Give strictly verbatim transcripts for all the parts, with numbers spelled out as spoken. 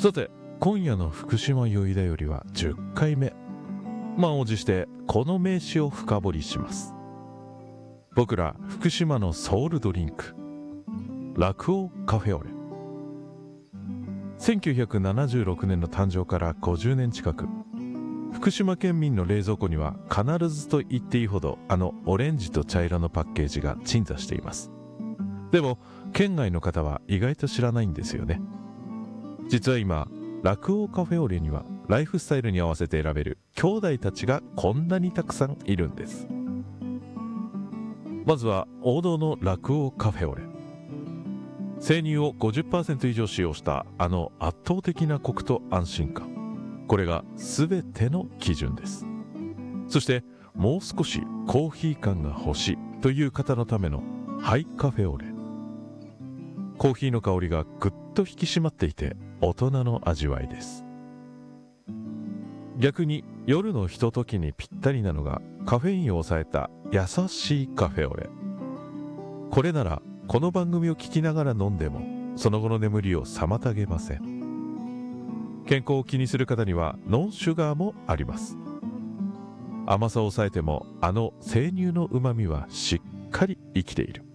さて、今夜の福島酔いだよりはじゅっかいめ。満を持してこの名詞を深掘りします。僕ら福島のソウルドリンク、酪王カフェオレ。せんきゅうひゃくななじゅうろくねんの誕生からごじゅうねん近く、福島県民の冷蔵庫には必ずと言っていいほどあのオレンジと茶色のパッケージが鎮座しています。でも県外の方は意外と知らないんですよね。実は今、酪王カフェオレにはライフスタイルに合わせて選べる兄弟たちがこんなにたくさんいるんです。まずは王道の酪王カフェオレ。生乳を ごじゅっパーセント 以上使用したあの圧倒的なコクと安心感、これが全ての基準です。そしてもう少しコーヒー感が欲しいという方のためのハイカフェオレ。コーヒーの香りがぐっと引き締まっていて大人の味わいです。逆に夜のひとときにぴったりなのがカフェインを抑えた優しいカフェオレ。これならこの番組を聞きながら飲んでもその後の眠りを妨げません。健康を気にする方にはノンシュガーもあります。甘さを抑えてもあの生乳の旨味はしっかり生きている。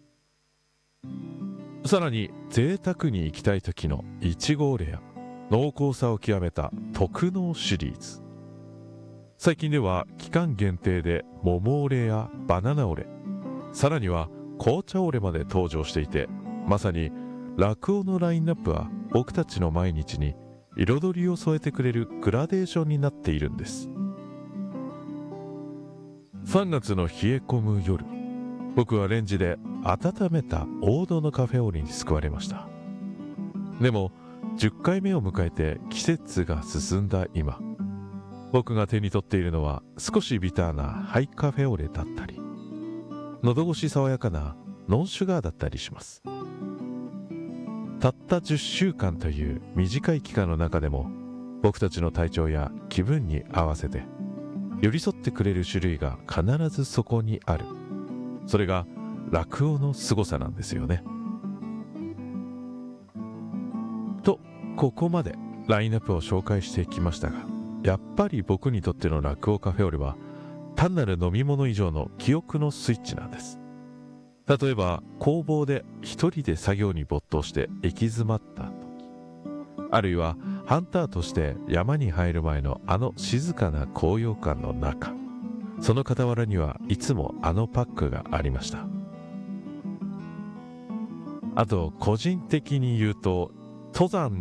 さらに贅沢に行きたい時のいちごレア、濃厚さを極めた特濃シリーズ。最近では期間限定で桃オレやバナナオレ、さらには紅茶オレまで登場していて、まさに酪王のラインナップは僕たちの毎日に彩りを添えてくれるグラデーションになっているんです。さんがつの冷え込む夜、僕はレンジで温めた王道のカフェオレに救われました。でもじゅっかいめを迎えて季節が進んだ今、僕が手に取っているのは少しビターなハイカフェオレだったり、喉越し爽やかなノンシュガーだったりします。たったじゅっしゅうかんという短い期間の中でも僕たちの体調や気分に合わせて寄り添ってくれる種類が必ずそこにある。それが酪王の凄さなんですよね。と、ここまでラインナップを紹介してきましたが、やっぱり僕にとっての酪王カフェオレは単なる飲み物以上の記憶のスイッチなんです。例えば工房で一人で作業に没頭して行き詰まった時、あるいはハンターとして山に入る前のあの静かな高揚感の中、その傍らにはいつもあのパックがありました。あと個人的に言うと、登山